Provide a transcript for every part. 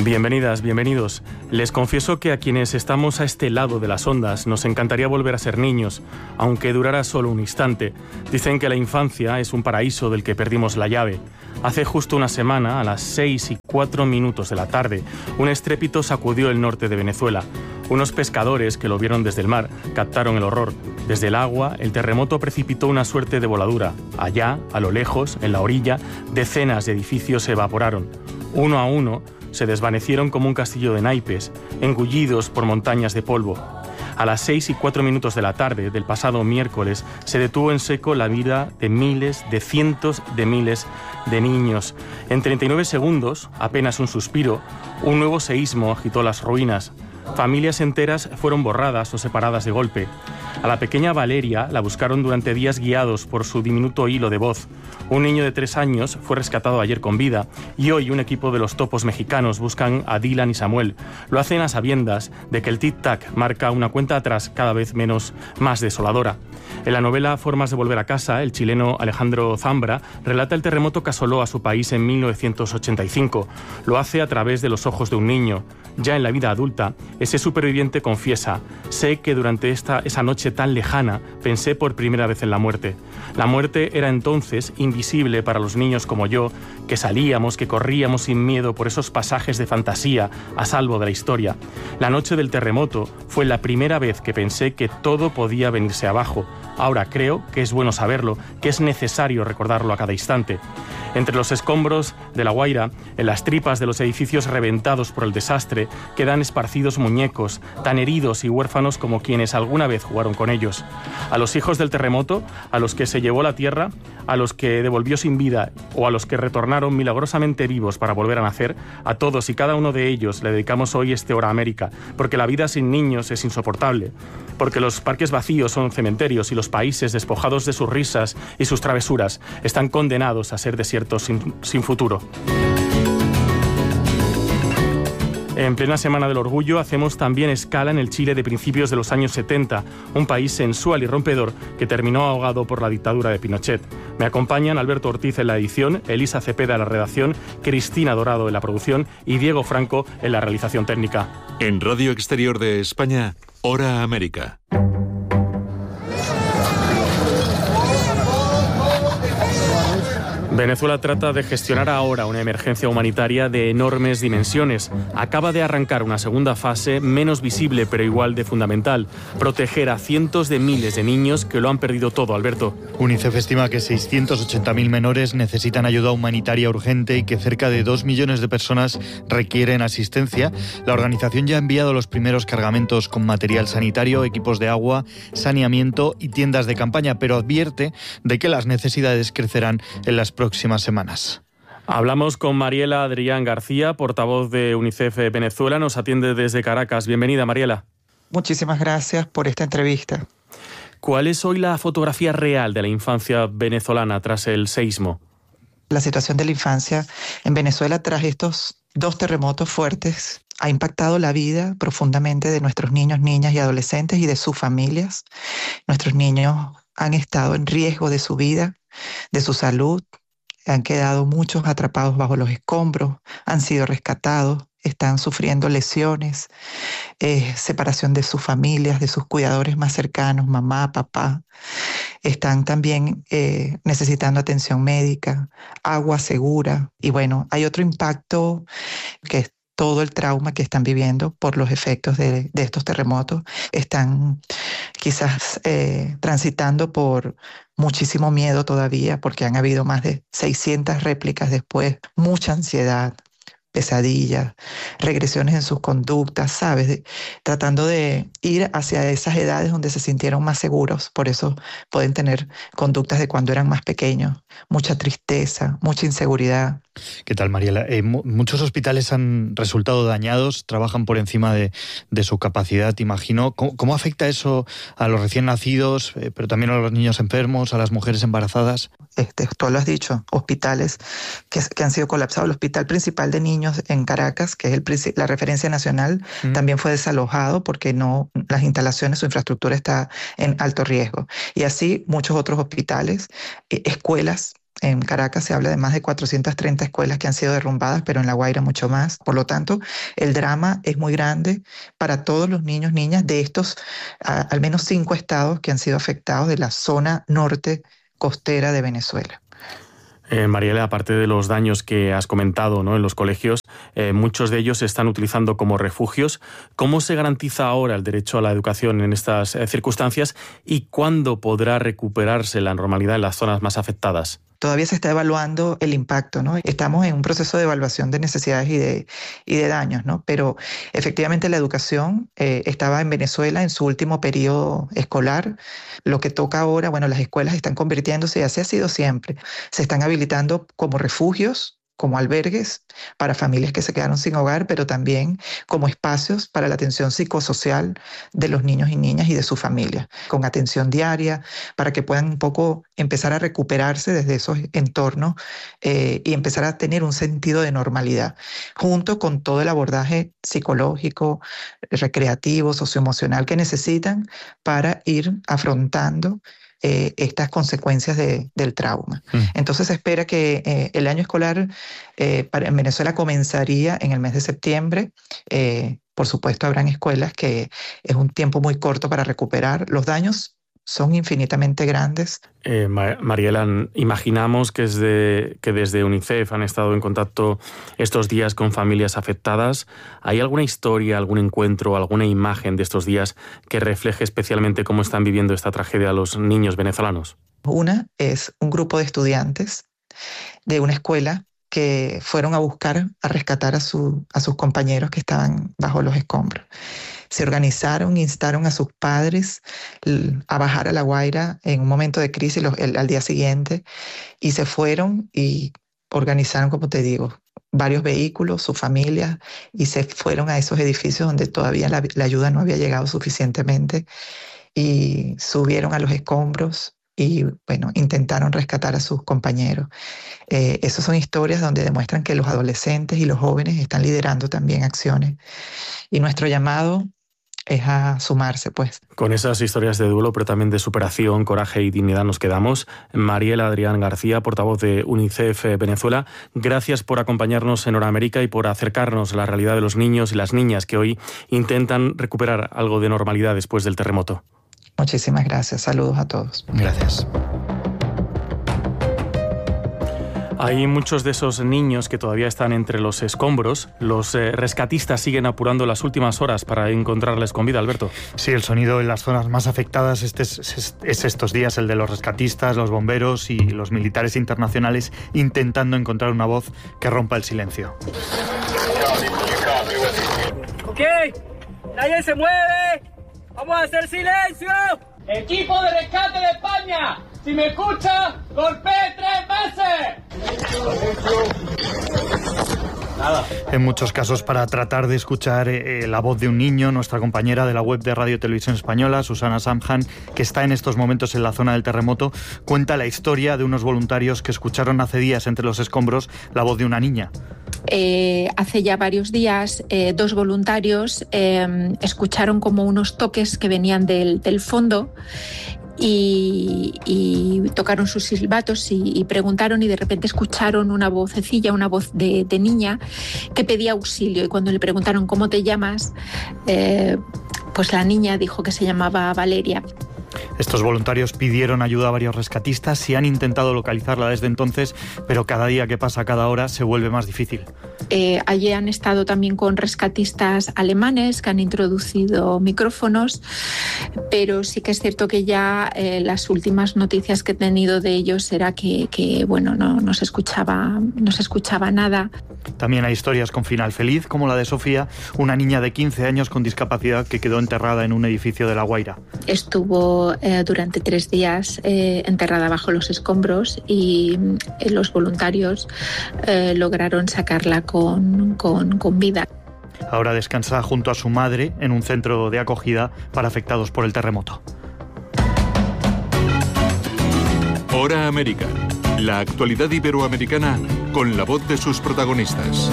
Bienvenidas, bienvenidos. Les confieso que a quienes estamos a este lado de las ondas nos encantaría volver a ser niños, aunque durara solo un instante. Dicen que la infancia es un paraíso del que perdimos la llave. Hace justo una semana, a las 6:04 de la tarde, un estrépito sacudió el norte de Venezuela. Unos pescadores que lo vieron desde el mar captaron el horror. Desde el agua, el terremoto precipitó una suerte de voladura. Allá, a lo lejos, en la orilla, decenas de edificios se evaporaron. Uno a uno, se desvanecieron como un castillo de naipes, engullidos por montañas de polvo. A las 6:04 de la tarde del pasado miércoles se detuvo en seco la vida de miles, de cientos de miles de niños. En 39 segundos, apenas un suspiro, un nuevo seísmo agitó las ruinas. Familias enteras fueron borradas o separadas de golpe. A la pequeña Valeria la buscaron durante días guiados por su diminuto hilo de voz. Un niño de 3 años fue rescatado ayer con vida y hoy un equipo de los topos mexicanos buscan a Dylan y Samuel. Lo hacen a sabiendas de que el tic-tac marca una cuenta atrás cada vez más desoladora. En la novela Formas de volver a casa, el chileno Alejandro Zambra relata el terremoto que asoló a su país en 1985. Lo hace a través de los ojos de un niño. Ya en la vida adulta, ese superviviente confiesa: sé que durante esa noche tan lejana pensé por primera vez en la muerte. La muerte era entonces invisible para los niños como yo, que salíamos, que corríamos sin miedo por esos pasajes de fantasía a salvo de la historia. La noche del terremoto fue la primera vez que pensé que todo podía venirse abajo. Ahora creo que es bueno saberlo, que es necesario recordarlo a cada instante. Entre los escombros de La Guaira, en las tripas de los edificios reventados por el desastre, quedan esparcidos muñecos, tan heridos y huérfanos como quienes alguna vez jugaron con ellos. A los hijos del terremoto, a los que se llevó la tierra, a los que devolvió sin vida o a los que retornaron milagrosamente vivos para volver a nacer, a todos y cada uno de ellos le dedicamos hoy este Hora América, porque la vida sin niños es insoportable, porque los parques vacíos son cementerios y los países despojados de sus risas y sus travesuras están condenados a ser desiertos sin futuro. En plena Semana del Orgullo hacemos también escala en el Chile de principios de los años 70, un país sensual y rompedor que terminó ahogado por la dictadura de Pinochet. Me acompañan Alberto Ortiz en la edición, Elisa Cepeda en la redacción, Cristina Dorado en la producción y Diego Franco en la realización técnica. En Radio Exterior de España, Hora América. Venezuela trata de gestionar ahora una emergencia humanitaria de enormes dimensiones. Acaba de arrancar una segunda fase menos visible pero igual de fundamental: proteger a cientos de miles de niños que lo han perdido todo, Alberto. UNICEF estima que 680.000 menores necesitan ayuda humanitaria urgente y que cerca de 2 millones de personas requieren asistencia. La organización ya ha enviado los primeros cargamentos con material sanitario, equipos de agua, saneamiento y tiendas de campaña, pero advierte de que las necesidades crecerán en las próximas semanas. Hablamos con Mariela Adrián García, portavoz de UNICEF Venezuela. Nos atiende desde Caracas. Bienvenida, Mariela. Muchísimas gracias por esta entrevista. ¿Cuál es hoy la fotografía real de la infancia venezolana tras el seísmo? La situación de la infancia en Venezuela tras estos 2 terremotos fuertes ha impactado la vida profundamente de nuestros niños, niñas y adolescentes y de sus familias. Nuestros niños han estado en riesgo de su vida, de su salud. Han quedado muchos atrapados bajo los escombros, han sido rescatados, están sufriendo lesiones, separación de sus familias, de sus cuidadores más cercanos, mamá, papá. Están también necesitando atención médica, agua segura. Y bueno, hay otro impacto que es todo el trauma que están viviendo por los efectos de estos terremotos. Están quizás transitando por muchísimo miedo todavía, porque han habido más de 600 réplicas después, mucha ansiedad, pesadillas, regresiones en sus conductas, ¿sabes? Tratando de ir hacia esas edades donde se sintieron más seguros. Por eso pueden tener conductas de cuando eran más pequeños. Mucha tristeza, mucha inseguridad. ¿Qué tal, Mariela? Muchos hospitales han resultado dañados, trabajan por encima de su capacidad, imagino. ¿Cómo afecta eso a los recién nacidos, pero también a los niños enfermos, a las mujeres embarazadas? Tú lo has dicho, hospitales que han sido colapsados. El hospital principal de niños en Caracas, que es la referencia nacional, también fue desalojado porque las instalaciones, su infraestructura está en alto riesgo. Y así muchos otros hospitales, escuelas En Caracas se habla de más de 430 escuelas que han sido derrumbadas, pero en La Guaira mucho más. Por lo tanto, el drama es muy grande para todos los niños, niñas de estos al menos 5 estados que han sido afectados de la zona norte costera de Venezuela. Mariela, aparte de los daños que has comentado, ¿no?, en los colegios, muchos de ellos se están utilizando como refugios. ¿Cómo se garantiza ahora el derecho a la educación en estas circunstancias y cuándo podrá recuperarse la normalidad en las zonas más afectadas? Todavía se está evaluando el impacto, ¿no? Estamos en un proceso de evaluación de necesidades y de daños, ¿no? Pero efectivamente la educación estaba en Venezuela en su último periodo escolar. Lo que toca ahora, bueno, las escuelas están convirtiéndose, y así ha sido siempre, se están habilitando como refugios, como albergues para familias que se quedaron sin hogar, pero también como espacios para la atención psicosocial de los niños y niñas y de su familia, con atención diaria, para que puedan un poco empezar a recuperarse desde esos entornos y empezar a tener un sentido de normalidad, junto con todo el abordaje psicológico, recreativo, socioemocional que necesitan para ir afrontando estas consecuencias del trauma. Entonces se espera que el año escolar en Venezuela comenzaría en el mes de septiembre. Por supuesto, habrán escuelas que es un tiempo muy corto para recuperar. Los daños son infinitamente grandes. Mariela, imaginamos que desde UNICEF han estado en contacto estos días con familias afectadas. ¿Hay alguna historia, algún encuentro, alguna imagen de estos días que refleje especialmente cómo están viviendo esta tragedia los niños venezolanos? Una es un grupo de estudiantes de una escuela que fueron a rescatar a sus compañeros que estaban bajo los escombros. Se organizaron, instaron a sus padres a bajar a La Guaira en un momento de crisis al día siguiente, y se fueron y organizaron, como te digo, varios vehículos, sus familias, y se fueron a esos edificios donde todavía la ayuda no había llegado suficientemente, y subieron a los escombros y, bueno, intentaron rescatar a sus compañeros. Esas son historias donde demuestran que los adolescentes y los jóvenes están liderando también acciones. Y nuestro llamado es a sumarse, pues. Con esas historias de duelo, pero también de superación, coraje y dignidad nos quedamos. Mariela Adrián García, portavoz de UNICEF Venezuela, gracias por acompañarnos en Hora América y por acercarnos a la realidad de los niños y las niñas que hoy intentan recuperar algo de normalidad después del terremoto. Muchísimas gracias. Saludos a todos. Gracias. Hay muchos de esos niños que todavía están entre los escombros. Los rescatistas siguen apurando las últimas horas para encontrarles con vida, Alberto. Sí, el sonido en las zonas más afectadas es estos días el de los rescatistas, los bomberos y los militares internacionales intentando encontrar una voz que rompa el silencio. Ok, nadie se mueve. Vamos a hacer silencio. Equipo de rescate de España, si me escucha, golpee 3 veces. Nada. En muchos casos para tratar de escuchar la voz de un niño, nuestra compañera de la web de Radio Televisión Española, Susana Samhan, que está en estos momentos en la zona del terremoto, cuenta la historia de unos voluntarios que escucharon hace días entre los escombros la voz de una niña. Hace ya varios días 2 voluntarios escucharon como unos toques que venían del fondo y tocaron sus silbatos y preguntaron, y de repente escucharon una vocecilla, una voz de niña que pedía auxilio, y cuando le preguntaron ¿cómo te llamas?, pues la niña dijo que se llamaba Valeria. Estos voluntarios pidieron ayuda a varios rescatistas y han intentado localizarla desde entonces, pero cada día que pasa, cada hora, se vuelve más difícil. Allí han estado también con rescatistas alemanes que han introducido micrófonos, pero sí que es cierto que ya las últimas noticias que he tenido de ellos era que bueno, no se escuchaba nada. También hay historias con final feliz, como la de Sofía, una niña de 15 años con discapacidad que quedó enterrada en un edificio de La Guaira. Estuvo durante 3 días enterrada bajo los escombros y los voluntarios lograron sacarla con vida. Ahora descansa junto a su madre en un centro de acogida para afectados por el terremoto. Hora América. La actualidad iberoamericana con la voz de sus protagonistas.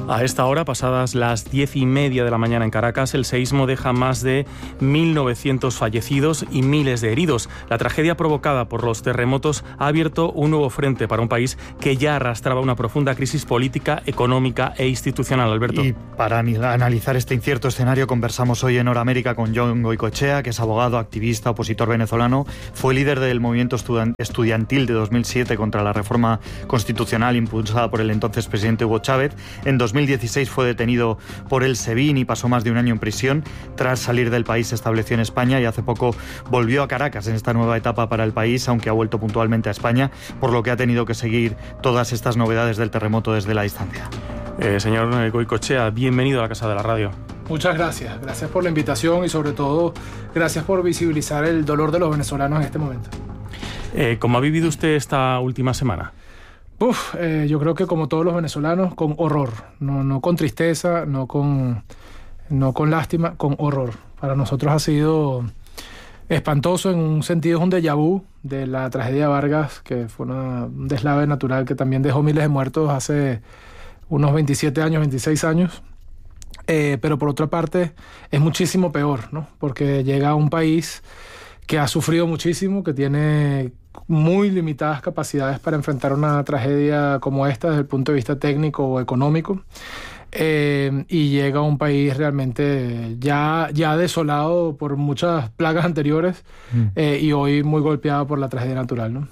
A esta hora, pasadas las 10:30 de la mañana en Caracas, el seísmo deja más de 1.900 fallecidos y miles de heridos. La tragedia provocada por los terremotos ha abierto un nuevo frente para un país que ya arrastraba una profunda crisis política, económica e institucional, Alberto. Y para analizar este incierto escenario conversamos hoy en Hora América con Jon Goicoechea, que es abogado, activista, opositor venezolano. Fue líder del movimiento estudiantil de 2007 contra la reforma constitucional impulsada por el entonces presidente Hugo Chávez. En 2016 fue detenido por el SEBIN y pasó más de un año en prisión. Tras salir del país se estableció en España y hace poco volvió a Caracas en esta nueva etapa para el país, aunque ha vuelto puntualmente a España, por lo que ha tenido que seguir todas estas novedades del terremoto desde la distancia. Señor Goicoechea, bienvenido a la Casa de la Radio. Muchas gracias. Gracias por la invitación y sobre todo gracias por visibilizar el dolor de los venezolanos en este momento. ¿Cómo ha vivido usted esta última semana? Yo creo que como todos los venezolanos, con horror, no con tristeza, no con lástima, con horror. Para nosotros ha sido espantoso, en un sentido es un déjà vu de la tragedia de Vargas, que fue un deslave natural que también dejó miles de muertos hace unos 27 años, 26 años. Pero por otra parte es muchísimo peor, ¿no? Porque llega a un país que ha sufrido muchísimo, que tiene muy limitadas capacidades para enfrentar una tragedia como esta desde el punto de vista técnico o económico, y llega a un país realmente ya desolado por muchas plagas anteriores, y hoy muy golpeado por la tragedia natural, ¿no?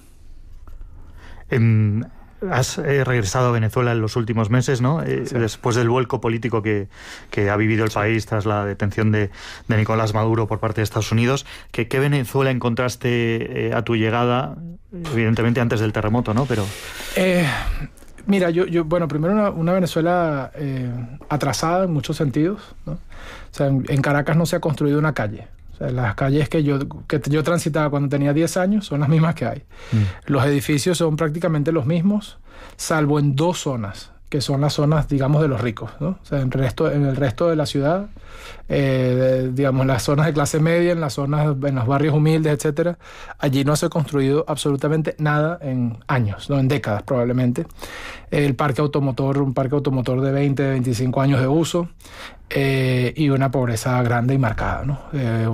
Has regresado a Venezuela en los últimos meses, ¿no? Sí. Después del vuelco político que ha vivido el país tras la detención de Nicolás Maduro por parte de Estados Unidos. ¿Qué Venezuela encontraste a tu llegada? Evidentemente antes del terremoto, ¿no? Pero mira, bueno, primero una Venezuela atrasada en muchos sentidos, ¿no? O sea, en Caracas no se ha construido una calle. O sea, las calles que yo transitaba cuando tenía 10 años son las mismas que hay. Los edificios son prácticamente los mismos, salvo en dos zonas, que son las zonas, digamos, de los ricos, ¿no? O sea, en el resto de la ciudad, digamos, las zonas de clase media, en los barrios humildes, etcétera, allí no se ha construido absolutamente nada en años, no en décadas probablemente. Un parque automotor de 20, 25 años de uso, y una pobreza grande y marcada, ¿no?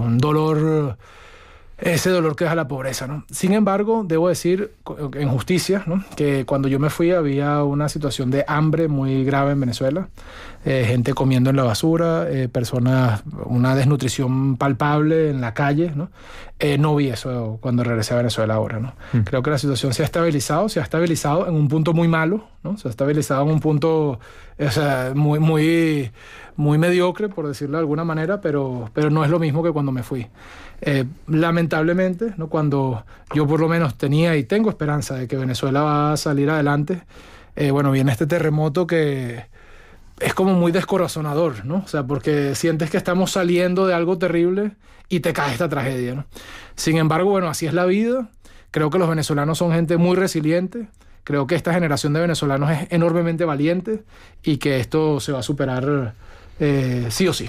Ese dolor que deja la pobreza, ¿no? Sin embargo, debo decir, en justicia, ¿no?, que cuando yo me fui había una situación de hambre muy grave en Venezuela, gente comiendo en la basura, personas, una desnutrición palpable en la calle, ¿no? No vi eso cuando regresé a Venezuela ahora, ¿no? Creo que la situación se ha estabilizado en un punto muy malo, ¿no? Se ha estabilizado en un punto, o sea, muy mediocre, por decirlo de alguna manera, pero no es lo mismo que cuando me fui. Lamentablemente, ¿no?, cuando yo por lo menos tenía y tengo esperanza de que Venezuela va a salir adelante, viene este terremoto que es como muy descorazonador, ¿no? O sea, porque sientes que estamos saliendo de algo terrible y te cae esta tragedia, ¿no? Sin embargo, así es la vida. Creo que los venezolanos son gente muy resiliente. Creo que esta generación de venezolanos es enormemente valiente y que esto se va a superar sí o sí.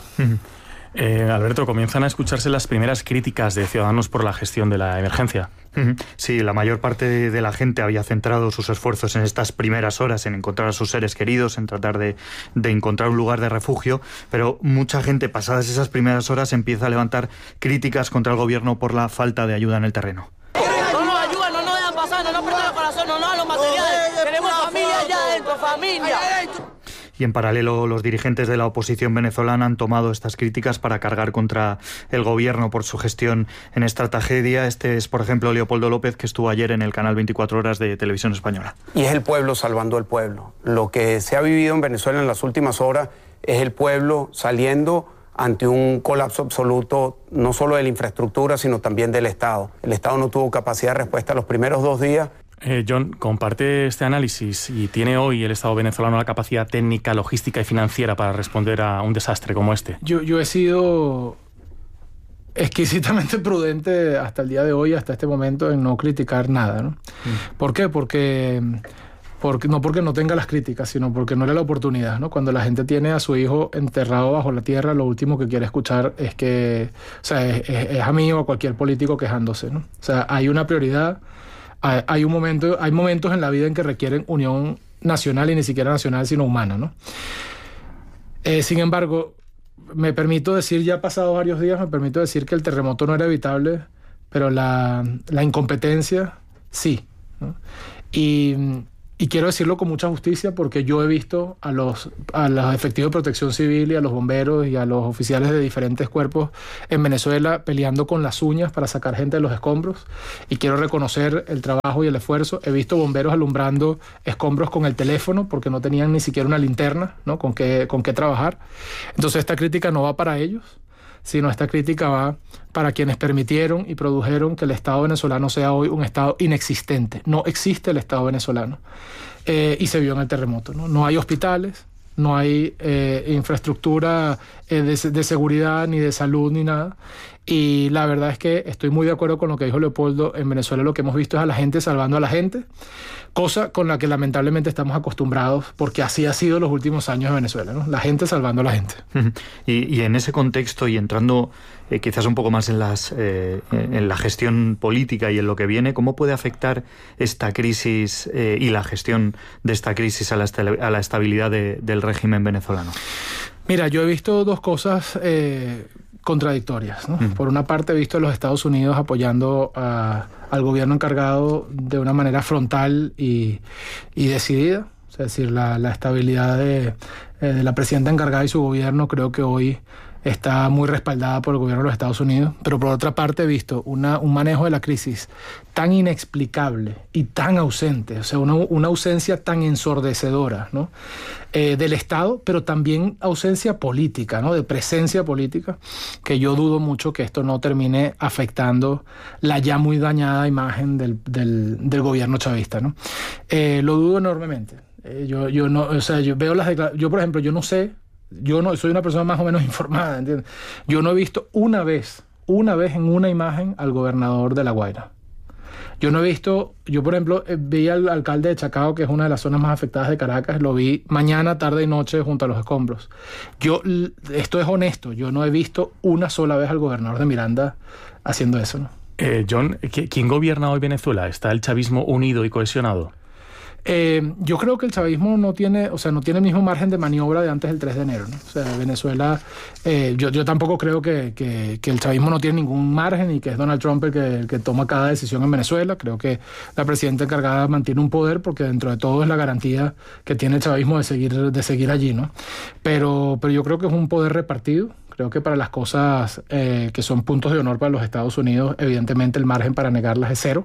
Alberto, comienzan a escucharse las primeras críticas de ciudadanos por la gestión de la emergencia. Sí, la mayor parte de la gente había centrado sus esfuerzos en estas primeras horas, en encontrar a sus seres queridos, en tratar de encontrar un lugar de refugio, pero mucha gente, pasadas esas primeras horas, empieza a levantar críticas contra el gobierno por la falta de ayuda en el terreno. No nos ayudan, no nos dejan pasar, no nos prestan el corazón, no nos dan los materiales. Tenemos familia allá adentro, familia. Y en paralelo, los dirigentes de la oposición venezolana han tomado estas críticas para cargar contra el gobierno por su gestión en esta tragedia. Este es, por ejemplo, Leopoldo López, que estuvo ayer en el canal 24 Horas de Televisión Española. Y es el pueblo salvando al pueblo. Lo que se ha vivido en Venezuela en las últimas horas es el pueblo saliendo ante un colapso absoluto, no solo de la infraestructura, sino también del Estado. El Estado no tuvo capacidad de respuesta los primeros 2 días. Jon, comparte este análisis y ¿tiene hoy el Estado venezolano la capacidad técnica, logística y financiera para responder a un desastre como este? Yo he sido exquisitamente prudente hasta el día de hoy, hasta este momento, en no criticar nada, ¿no? ¿Por qué? Porque no porque no tenga las críticas, sino porque no era la oportunidad, ¿no? Cuando la gente tiene a su hijo enterrado bajo la tierra, lo último que quiere escuchar es que, o sea, es a mí o a cualquier político quejándose, ¿no? O sea, hay una prioridad. Hay momentos en la vida en que requieren unión nacional, y ni siquiera nacional, sino humana, ¿no? Sin embargo, me permito decir, ya pasados varios días, me permito decir que el terremoto no era evitable, pero la incompetencia sí, ¿no? Y quiero decirlo con mucha justicia porque yo he visto a los efectivos de protección civil y a los bomberos y a los oficiales de diferentes cuerpos en Venezuela peleando con las uñas para sacar gente de los escombros, y quiero reconocer el trabajo y el esfuerzo. He visto bomberos alumbrando escombros con el teléfono porque no tenían ni siquiera una linterna, ¿no? con qué trabajar. Entonces esta crítica no va para ellos, sino esta crítica va para quienes permitieron y produjeron que el Estado venezolano sea hoy un Estado inexistente. No existe el Estado venezolano. Y se vio en el terremoto, ¿no? No hay hospitales, no hay infraestructura de seguridad, ni de salud, ni nada. Y la verdad es que estoy muy de acuerdo con lo que dijo Leopoldo. En Venezuela lo que hemos visto es a la gente salvando a la gente, cosa con la que lamentablemente estamos acostumbrados, porque así ha sido los últimos años de Venezuela, ¿no? La gente salvando a la gente. Y en ese contexto, y entrando quizás un poco más en la gestión política y en lo que viene, ¿cómo puede afectar esta crisis y la gestión de esta crisis a la estabilidad del régimen venezolano? Mira, yo he visto dos cosas contradictorias, ¿no? Por una parte he visto a los Estados Unidos apoyando al gobierno encargado de una manera frontal y decidida. Es decir, la estabilidad de la presidenta encargada y su gobierno creo que hoy está muy respaldada por el gobierno de los Estados Unidos. Pero por otra parte he visto un manejo de la crisis tan inexplicable y tan ausente, o sea, una ausencia tan ensordecedora, ¿no? Del Estado, pero también ausencia política, ¿no? De presencia política, que yo dudo mucho que esto no termine afectando la ya muy dañada imagen del gobierno chavista, ¿no? Lo dudo enormemente. Yo no, o sea, yo veo las declaraciones. Yo, por ejemplo, yo no sé. Yo no soy una persona más o menos informada, ¿entiendes? Yo no he visto una vez en una imagen al gobernador de La Guaira. Yo por ejemplo, vi al alcalde de Chacao, que es una de las zonas más afectadas de Caracas, lo vi mañana, tarde y noche junto a los escombros. Esto es honesto, yo no he visto una sola vez al gobernador de Miranda haciendo eso, ¿no? John, ¿quién gobierna hoy Venezuela? ¿Está el chavismo unido y cohesionado? Yo creo que el chavismo no tiene el mismo margen de maniobra de antes del 3 de enero, ¿no? O sea, Venezuela, yo tampoco creo que el chavismo no tiene ningún margen y que es Donald Trump el que toma cada decisión en Venezuela. Creo que la presidenta encargada mantiene un poder porque dentro de todo es la garantía que tiene el chavismo de seguir allí, ¿no? Pero yo creo que es un poder repartido. Creo que para las cosas que son puntos de honor para los Estados Unidos, evidentemente el margen para negarlas es cero.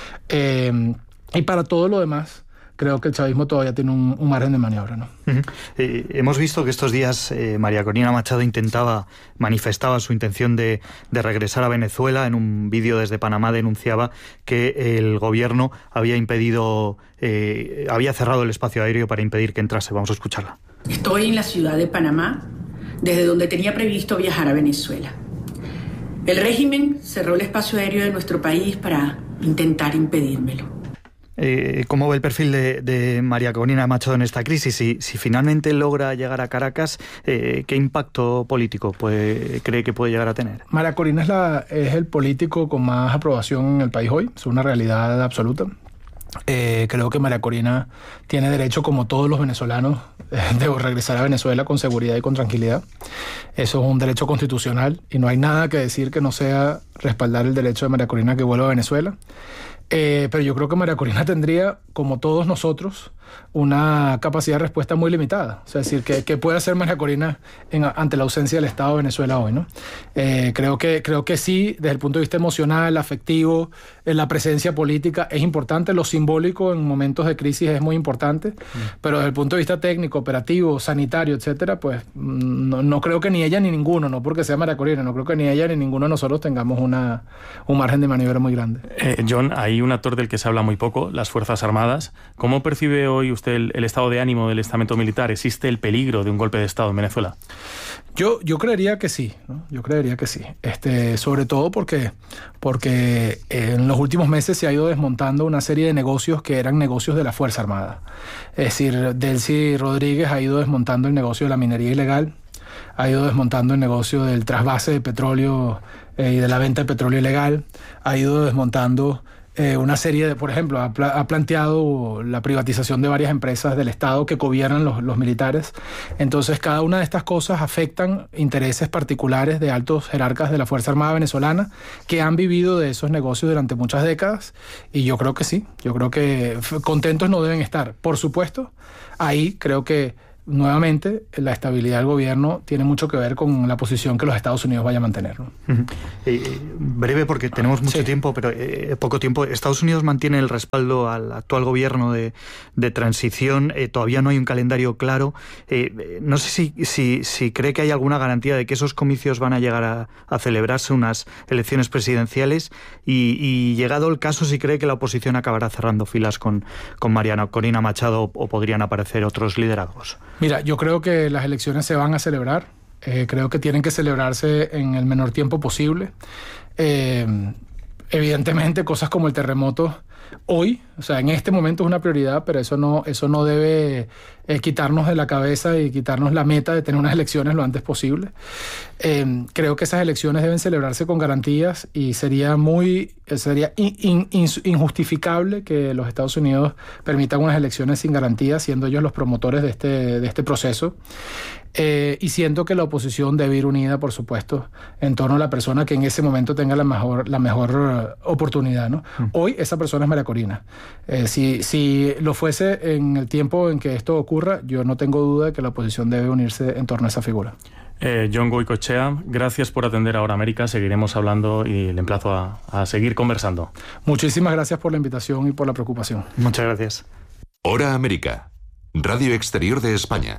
Y para todo lo demás, creo que el chavismo todavía tiene un margen de maniobra, ¿no? Hemos visto que estos días María Corina Machado manifestaba su intención de regresar a Venezuela. En un vídeo desde Panamá denunciaba que el gobierno había cerrado el espacio aéreo para impedir que entrase. Vamos a escucharla. Estoy en la ciudad de Panamá, desde donde tenía previsto viajar a Venezuela. El régimen cerró el espacio aéreo de nuestro país para intentar impedírmelo. ¿Cómo ve el perfil de María Corina Machado en esta crisis? Si finalmente logra llegar a Caracas, ¿qué impacto político cree que puede llegar a tener? María Corina es el político con más aprobación en el país hoy. Es una realidad absoluta. Creo que María Corina tiene derecho, como todos los venezolanos, de regresar a Venezuela con seguridad y con tranquilidad. Eso es un derecho constitucional y no hay nada que decir que no sea respaldar el derecho de María Corina que vuelva a Venezuela. Pero yo creo que María Corina tendría, como todos nosotros, una capacidad de respuesta muy limitada. O sea, es decir, ¿qué puede hacer María Corina ante la ausencia del Estado de Venezuela hoy, ¿no? Creo que sí, desde el punto de vista emocional, afectivo, la presencia política es importante, lo simbólico en momentos de crisis es muy importante, pero desde el punto de vista técnico, operativo, sanitario, etcétera, pues no creo que ni ella ni ninguno, no porque sea María Corina, no creo que ni ella ni ninguno de nosotros tengamos un margen de maniobra muy grande. John, hay un actor del que se habla muy poco, las Fuerzas Armadas. ¿Cómo percibe hoy usted el estado de ánimo del estamento militar? ¿Existe el peligro de un golpe de Estado en Venezuela? Yo creería que sí, ¿no? Yo creería que sí. Sobre todo porque en los últimos meses se ha ido desmontando una serie de negocios que eran negocios de la Fuerza Armada. Es decir, Delcy Rodríguez ha ido desmontando el negocio de la minería ilegal, ha ido desmontando el negocio del trasvase de petróleo y de la venta de petróleo ilegal, ha ido desmontando una serie de, por ejemplo, ha planteado la privatización de varias empresas del Estado que gobiernan los militares. Entonces, cada una de estas cosas afectan intereses particulares de altos jerarcas de la Fuerza Armada venezolana que han vivido de esos negocios durante muchas décadas, y yo creo que sí, yo creo que contentos no deben estar. Por supuesto, ahí creo que nuevamente la estabilidad del gobierno tiene mucho que ver con la posición que los Estados Unidos vaya a mantener, ¿no? Breve, porque tenemos mucho tiempo, pero poco tiempo. Estados Unidos mantiene el respaldo al actual gobierno de transición. Todavía no hay un calendario claro. No sé si cree que hay alguna garantía de que esos comicios van a llegar a celebrarse, unas elecciones presidenciales, y llegado el caso, si cree que la oposición acabará cerrando filas con Mariana Corina Machado, o podrían aparecer otros liderazgos. Mira, yo creo que las elecciones se van a celebrar. Creo que tienen que celebrarse en el menor tiempo posible. Evidentemente, cosas como el terremoto hoy, o sea, en este momento es una prioridad, pero eso no debe quitarnos de la cabeza y quitarnos la meta de tener unas elecciones lo antes posible. Creo que esas elecciones deben celebrarse con garantías, y sería injustificable que los Estados Unidos permitan unas elecciones sin garantías, siendo ellos los promotores de este proceso. Y siento que la oposición debe ir unida, por supuesto, en torno a la persona que en ese momento tenga la mejor oportunidad, ¿no? Hoy esa persona es María Corina. Si lo fuese en el tiempo en que esto ocurra, yo no tengo duda de que la oposición debe unirse en torno a esa figura. Jon Goicoechea, gracias por atender Ahora América. Seguiremos hablando y le emplazo a seguir conversando. Muchísimas gracias por la invitación y por la preocupación. Muchas gracias. Hora América, Radio Exterior de España.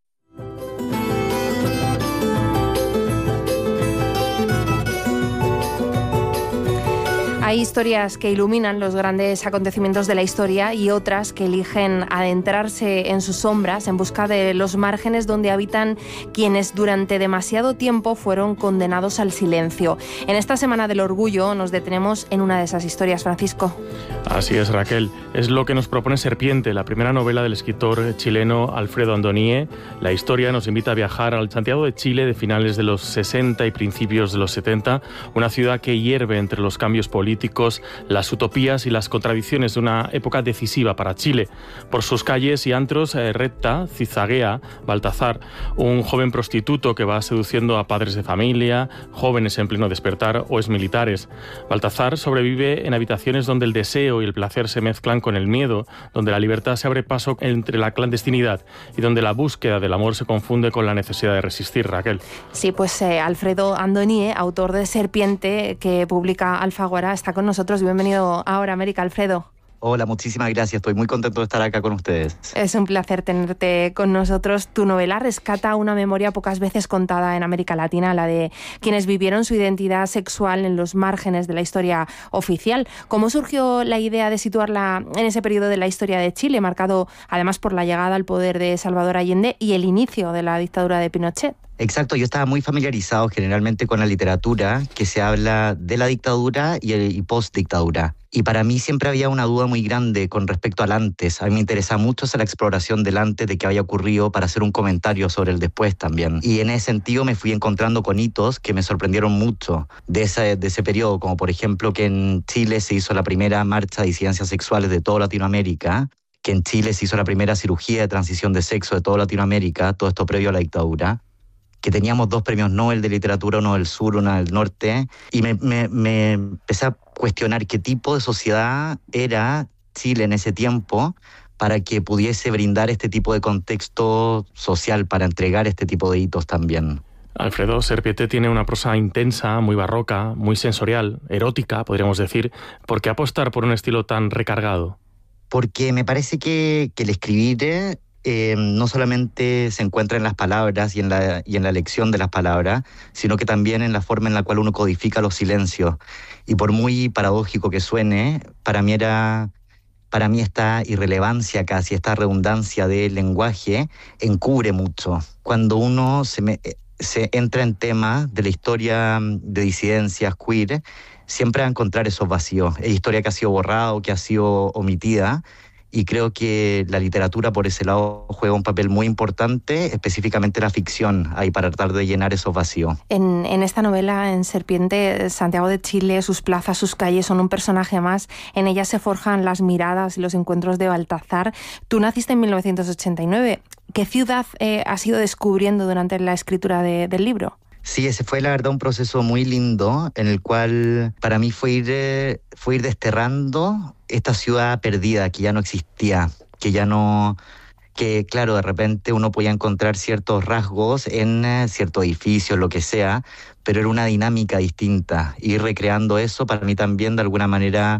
Hay historias que iluminan los grandes acontecimientos de la historia y otras que eligen adentrarse en sus sombras en busca de los márgenes donde habitan quienes durante demasiado tiempo fueron condenados al silencio. En esta Semana del Orgullo nos detenemos en una de esas historias, Francisco. Así es, Raquel. Es lo que nos propone Serpiente, la primera novela del escritor chileno Alfredo Andoníe. La historia nos invita a viajar al Santiago de Chile de finales de los 60 y principios de los 70, una ciudad que hierve entre los cambios políticos, las utopías y las contradicciones de una época decisiva para Chile. Por sus calles y antros repta, cizaguea Baltazar, un joven prostituto que va seduciendo a padres de familia, jóvenes en pleno despertar o exmilitares. Baltazar sobrevive en habitaciones donde el deseo y el placer se mezclan con el miedo, donde la libertad se abre paso entre la clandestinidad y donde la búsqueda del amor se confunde con la necesidad de resistir, Raquel. Sí, pues Alfredo Andoníe, autor de Serpiente, que publica Alfaguara, está con nosotros. Bienvenido a Ahora América, Alfredo. Hola, muchísimas gracias. Estoy muy contento de estar acá con ustedes. Es un placer tenerte con nosotros. Tu novela rescata una memoria pocas veces contada en América Latina, la de quienes vivieron su identidad sexual en los márgenes de la historia oficial. ¿Cómo surgió la idea de situarla en ese periodo de la historia de Chile, marcado además por la llegada al poder de Salvador Allende y el inicio de la dictadura de Pinochet? Exacto, yo estaba muy familiarizado generalmente con la literatura que se habla de la dictadura y post-dictadura. Y para mí siempre había una duda muy grande con respecto al antes. A mí me interesa mucho esa la exploración del antes, de qué había ocurrido, para hacer un comentario sobre el después también. Y en ese sentido me fui encontrando con hitos que me sorprendieron mucho de ese periodo, como por ejemplo que en Chile se hizo la primera marcha de disidencias sexuales de toda Latinoamérica, que en Chile se hizo la primera cirugía de transición de sexo de toda Latinoamérica, todo esto previo a la dictadura, que teníamos 2 premios Nobel de literatura, uno del sur, uno del norte, y me empecé a cuestionar qué tipo de sociedad era Chile en ese tiempo para que pudiese brindar este tipo de contexto social, para entregar este tipo de hitos también. Alfredo, Serpiente tiene una prosa intensa, muy barroca, muy sensorial, erótica, podríamos decir. ¿Por qué apostar por un estilo tan recargado? Porque me parece que el escribir no solamente se encuentra en las palabras y en la elección de las palabras, sino que también en la forma en la cual uno codifica los silencios. Y por muy paradójico que suene, para mí esta irrelevancia casi, esta redundancia del lenguaje, encubre mucho. Cuando uno se entra en temas de la historia de disidencias queer, siempre va a encontrar esos vacíos. Es historia que ha sido borrada o que ha sido omitida, y creo que la literatura por ese lado juega un papel muy importante, específicamente la ficción, ahí para tratar de llenar esos vacíos. En esta novela, en Serpiente, Santiago de Chile, sus plazas, sus calles son un personaje más. En ella se forjan las miradas y los encuentros de Baltazar. Tú naciste en 1989. ¿Qué ciudad has ido descubriendo durante la escritura del libro? Sí, ese fue la verdad un proceso muy lindo en el cual para mí fue ir desterrando esta ciudad perdida que ya no existía, que claro, de repente uno podía encontrar ciertos rasgos en ciertos edificios, lo que sea, pero era una dinámica distinta. Ir recreando eso para mí también de alguna manera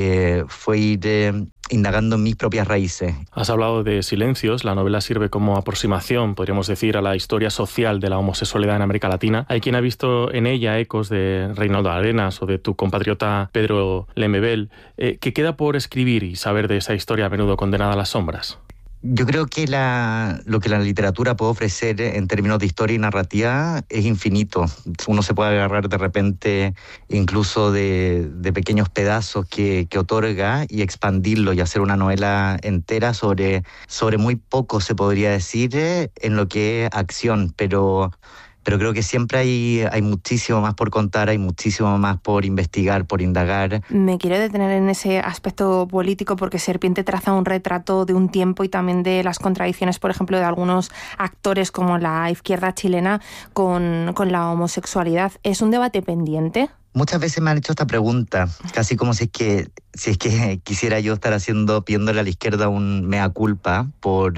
fue ir indagando en mis propias raíces. Has hablado de Silencios. La novela sirve como aproximación, podríamos decir, a la historia social de la homosexualidad en América Latina. Hay quien ha visto en ella ecos de Reinaldo Arenas o de tu compatriota Pedro Lemebel. ¿Qué queda por escribir y saber de esa historia a menudo condenada a las sombras? Yo creo que lo que la literatura puede ofrecer en términos de historia y narrativa es infinito. Uno se puede agarrar de repente incluso de pequeños pedazos que otorga y expandirlo y hacer una novela entera sobre muy poco, se podría decir, en lo que es acción, pero creo que siempre hay muchísimo más por contar, hay muchísimo más por investigar, por indagar. Me quiero detener en ese aspecto político porque Serpiente traza un retrato de un tiempo y también de las contradicciones, por ejemplo, de algunos actores como la izquierda chilena con la homosexualidad. ¿Es un debate pendiente? Muchas veces me han hecho esta pregunta, casi como si es que quisiera yo estar pidiéndole a la izquierda un mea culpa por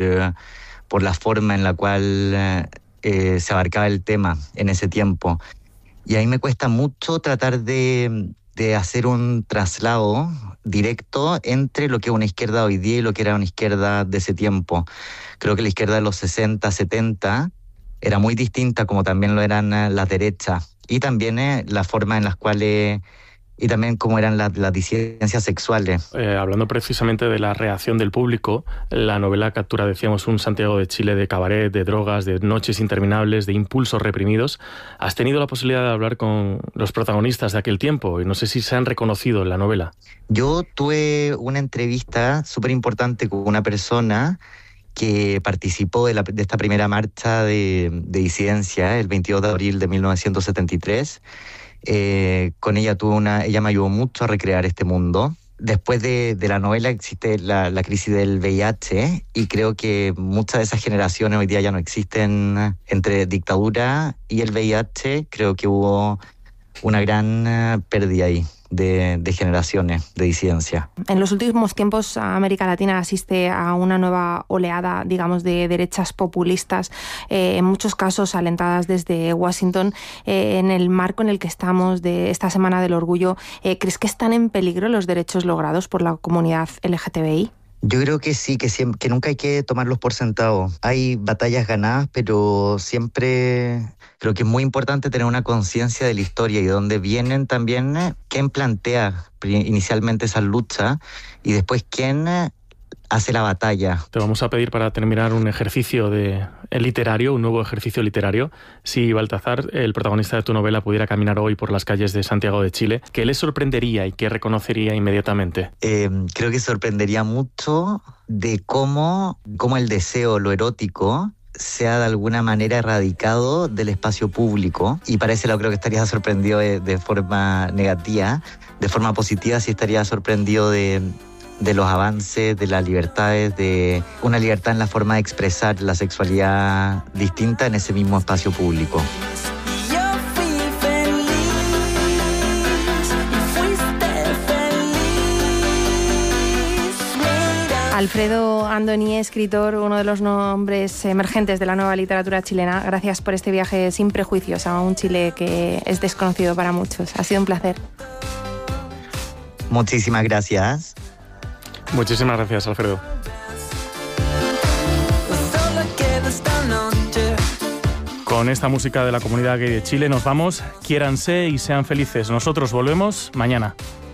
la forma en la cual se abarcaba el tema en ese tiempo. Y ahí me cuesta mucho tratar de hacer un traslado directo entre lo que es una izquierda hoy día y lo que era una izquierda de ese tiempo. Creo que la izquierda de los 60, 70 era muy distinta, como también lo eran las derechas. Y también la forma en las cuales y también cómo eran las disidencias sexuales. Hablando precisamente de la reacción del público, la novela captura, decíamos, un Santiago de Chile de cabaret, de drogas, de noches interminables, de impulsos reprimidos. ¿Has tenido la posibilidad de hablar con los protagonistas de aquel tiempo? Y no sé si se han reconocido en la novela. Yo tuve una entrevista súper importante con una persona que participó de esta primera marcha de disidencia el 22 de abril de 1973. Con ella ella me ayudó mucho a recrear este mundo. Después de la novela existe la crisis del VIH y creo que muchas de esas generaciones hoy día ya no existen. Entre dictadura y el VIH creo que hubo una gran pérdida ahí de generaciones de disidencia. En los últimos tiempos América Latina asiste a una nueva oleada, digamos, de derechas populistas, en muchos casos alentadas desde Washington. En el marco en el que estamos de esta Semana del Orgullo, ¿crees que están en peligro los derechos logrados por la comunidad LGTBI? Yo creo que sí, que nunca hay que tomarlos por sentado. Hay batallas ganadas, pero siempre creo que es muy importante tener una conciencia de la historia y de dónde vienen también, quién plantea inicialmente esa lucha y después quién hace la batalla. Te vamos a pedir para terminar un ejercicio literario, un nuevo ejercicio literario. Si Baltazar, el protagonista de tu novela, pudiera caminar hoy por las calles de Santiago de Chile, ¿qué le sorprendería y qué reconocería inmediatamente? Creo que sorprendería mucho de cómo el deseo, lo erótico, se ha de alguna manera erradicado del espacio público, y para ese lado creo que estaría sorprendido de forma negativa. De forma positiva sí estaría sorprendido de los avances, de las libertades, de una libertad en la forma de expresar la sexualidad distinta en ese mismo espacio público. Alfredo Andoni, escritor, uno de los nombres emergentes de la nueva literatura chilena. Gracias por este viaje sin prejuicios a un Chile que es desconocido para muchos. Ha sido un placer. Muchísimas gracias. Muchísimas gracias, Alfredo. Con esta música de la comunidad gay de Chile nos vamos. Quiéranse y sean felices. Nosotros volvemos mañana.